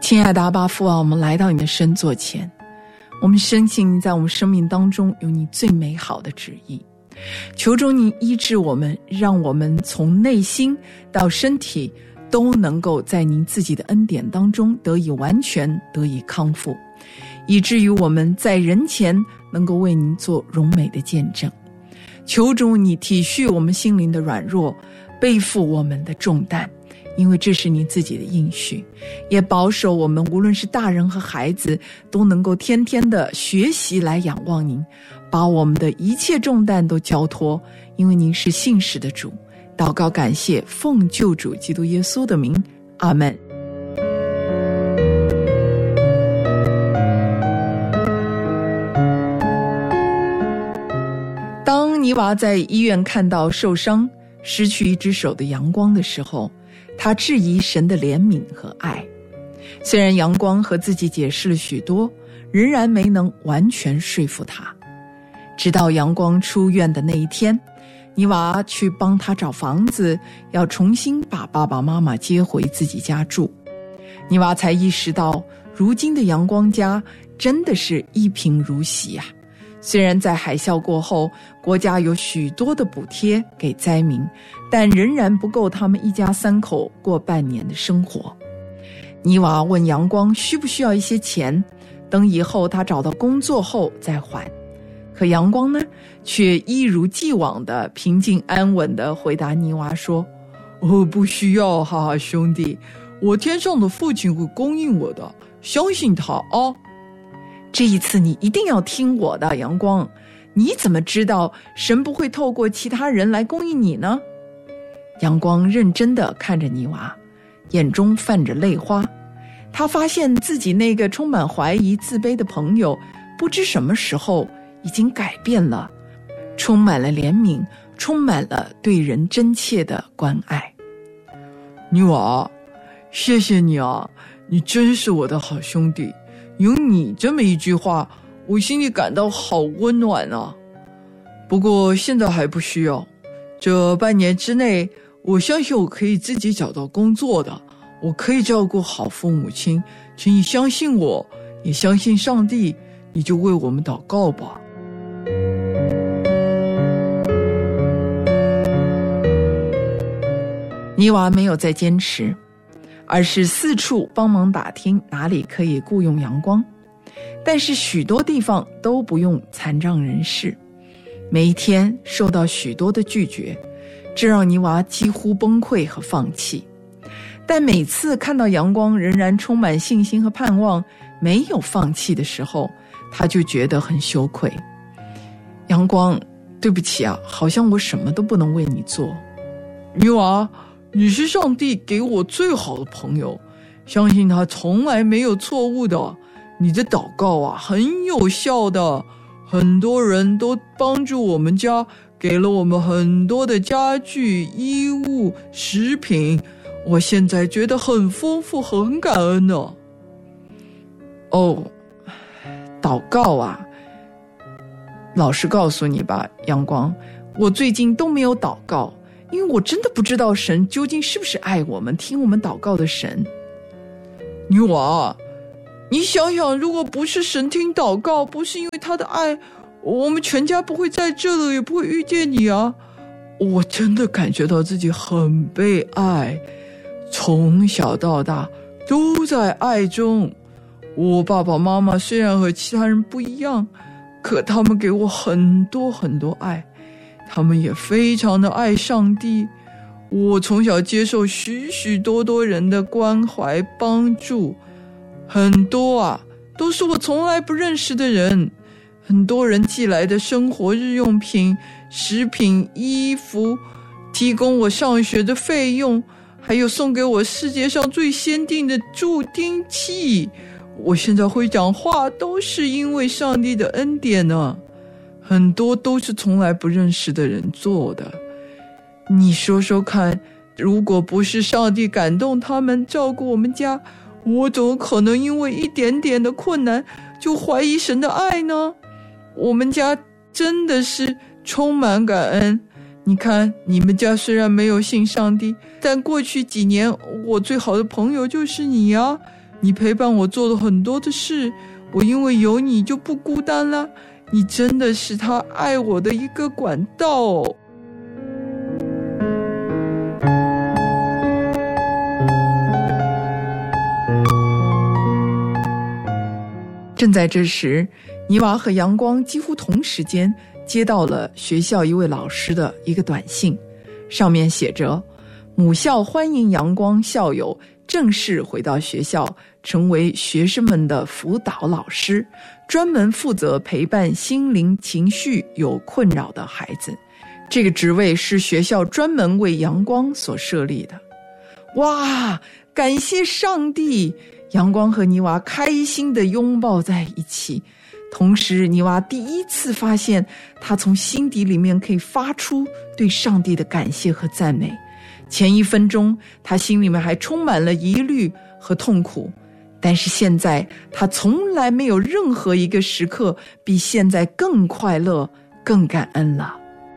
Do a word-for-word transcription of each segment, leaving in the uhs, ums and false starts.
亲爱的阿爸父啊，我们来到你的圣座前，我们深信你在我们生命当中有你最美好的旨意，求主你医治我们，让我们从内心到身体都能够在您自己的恩典当中得以完全，得以康复，以至于我们在人前能够为您做荣美的见证。求主你体恤我们心灵的软弱，背负我们的重担，因为这是你自己的应许，也保守我们无论是大人和孩子都能够天天的学习来仰望您，把我们的一切重担都交托，因为您是信实的主。祷告感谢，奉救主基督耶稣的名，阿们。当尼娃在医院看到受伤失去一只手的阳光的时候，他质疑神的怜悯和爱。虽然阳光和自己解释了许多，仍然没能完全说服他。直到阳光出院的那一天，尼娃去帮他找房子，要重新把爸爸妈妈接回自己家住。尼娃才意识到，如今的阳光家真的是一贫如洗啊！虽然在海啸过后，国家有许多的补贴给灾民，但仍然不够他们一家三口过半年的生活。尼娃问阳光需不需要一些钱，等以后他找到工作后再还。可阳光呢，却一如既往的平静安稳地回答尼娃说：哦，不需要，哈哈，兄弟，我天上的父亲会供应我的，相信他啊。这一次你一定要听我的，阳光，你怎么知道神不会透过其他人来供应你呢？阳光认真地看着尼娃，眼中泛着泪花。他发现自己那个充满怀疑自卑的朋友，不知什么时候已经改变了，充满了怜悯，充满了对人真切的关爱。尼娃，谢谢你啊，你真是我的好兄弟，有你这么一句话，我心里感到好温暖啊。不过现在还不需要，这半年之内，我相信我可以自己找到工作的，我可以照顾好父母亲，请你相信我，也相信上帝，你就为我们祷告吧。尼娃没有再坚持，而是四处帮忙打听哪里可以雇佣阳光，但是许多地方都不用残障人士，每一天受到许多的拒绝，这让尼娃几乎崩溃和放弃。但每次看到阳光仍然充满信心和盼望，没有放弃的时候，他就觉得很羞愧。阳光，对不起啊，好像我什么都不能为你做。尼娃，你是上帝给我最好的朋友，相信他从来没有错误的。你的祷告啊，很有效的，很多人都帮助我们家，给了我们很多的家具、衣物、食品，我现在觉得很丰富，很感恩呢。哦，祷告啊，老实告诉你吧，阳光，我最近都没有祷告，因为我真的不知道神究竟是不是爱我们，听我们祷告的神。尼娃，你想想，如果不是神听祷告，不是因为他的爱，我们全家不会在这里，也不会遇见你啊。我真的感觉到自己很被爱，从小到大都在爱中。我爸爸妈妈虽然和其他人不一样，可他们给我很多很多爱，他们也非常的爱上帝。我从小接受许许多多人的关怀帮助，很多啊都是我从来不认识的人，很多人寄来的生活日用品、食品、衣服，提供我上学的费用，还有送给我世界上最先进的助听器。我现在会讲话都是因为上帝的恩典呢，很多都是从来不认识的人做的。你说说看，如果不是上帝感动他们照顾我们家，我怎么可能因为一点点的困难就怀疑神的爱呢？我们家真的是充满感恩。你看，你们家虽然没有信上帝，但过去几年我最好的朋友就是你啊， 你陪伴我做了很多的事，我因为有你就不孤单了。你真的是他爱我的一个管道哦。正在这时，妮娃和阳光几乎同时间接到了学校一位老师的一个短信，上面写着：母校欢迎阳光校友正式回到学校，成为学生们的辅导老师，专门负责陪伴心灵情绪有困扰的孩子。这个职位是学校专门为阳光所设立的。哇，感谢上帝！阳光和妮娃开心地拥抱在一起，同时妮娃第一次发现她从心底里面可以发出对上帝的感谢和赞美。前一分钟她心里面还充满了疑虑和痛苦，但是现在她从来没有任何一个时刻比现在更快乐更感恩了。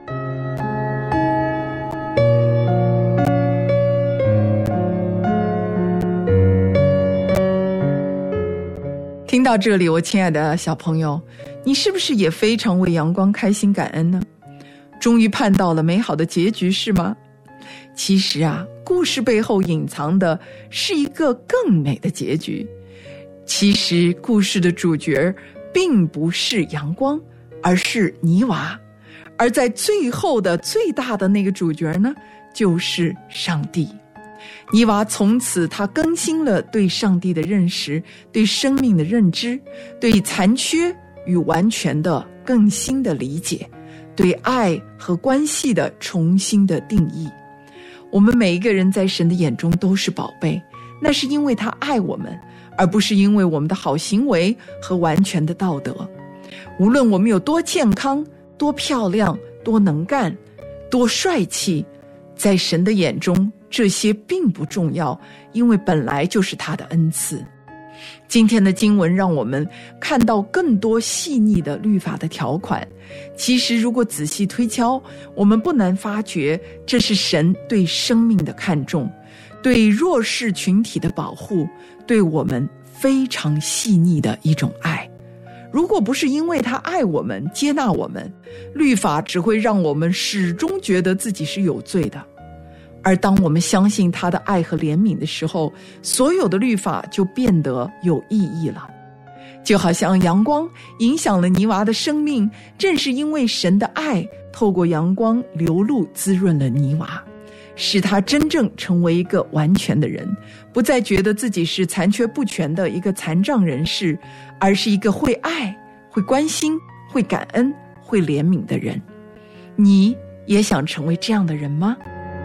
听到这里，我亲爱的小朋友，你是不是也非常为阳光开心感恩呢？终于盼到了美好的结局是吗？其实啊，故事背后隐藏的是一个更美的结局。其实故事的主角并不是阳光，而是妮娃。而在最后的最大的那个主角呢，就是上帝。妮娃从此她更新了对上帝的认识，对生命的认知，对残缺与完全的更新的理解，对爱和关系的重新的定义。我们每一个人在神的眼中都是宝贝，那是因为他爱我们，而不是因为我们的好行为和完全的道德。无论我们有多健康，多漂亮，多能干，多帅气，在神的眼中这些并不重要，因为本来就是他的恩赐。今天的经文让我们看到更多细腻的律法的条款，其实如果仔细推敲，我们不难发觉这是神对生命的看重，对弱势群体的保护，对我们非常细腻的一种爱。如果不是因为他爱我们，接纳我们，律法只会让我们始终觉得自己是有罪的。而当我们相信他的爱和怜悯的时候，所有的律法就变得有意义了。就好像阳光影响了妮娃的生命，正是因为神的爱透过阳光流露滋润了妮娃，使她真正成为一个完全的人，不再觉得自己是残缺不全的一个残障人士，而是一个会爱、会关心、会感恩、会怜悯的人。你也想成为这样的人吗？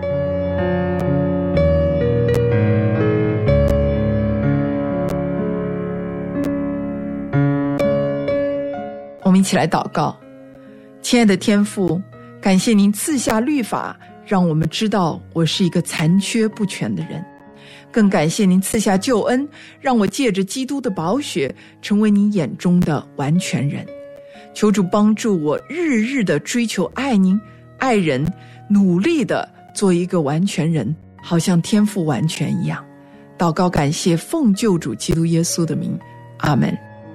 我们一起来祷告。亲爱的天父，感谢您赐下律法，让我们知道我是一个残缺不全的人，更感谢您赐下救恩，让我借着基督的宝血成为你眼中的完全人。求主帮助我日日的追求爱您爱人，努力的做一个完全人，好像天父完全一样。祷告感谢奉救主基督耶稣的名，阿们。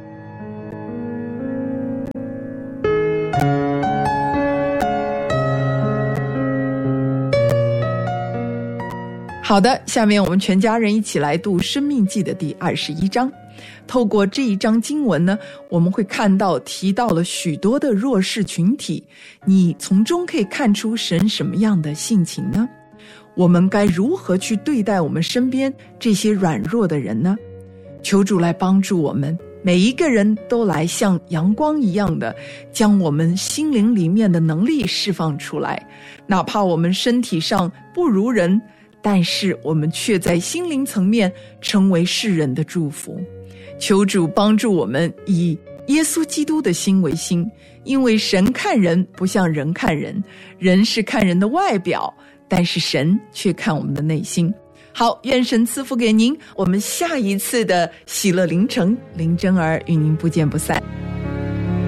好的，下面我们全家人一起来读《申命记》的第二十一章。透过这一章经文呢，我们会看到提到了许多的弱势群体，你从中可以看出神什么样的性情呢？我们该如何去对待我们身边这些软弱的人呢？求主来帮助我们，每一个人都来像阳光一样的将我们心灵里面的能力释放出来，哪怕我们身体上不如人，但是我们却在心灵层面成为世人的祝福。求主帮助我们以耶稣基督的心为心，因为神看人不像人看人，人是看人的外表，但是神却看我们的内心。好，愿神赐福给您，我们下一次的喜乐凌晨，林真儿与您不见不散。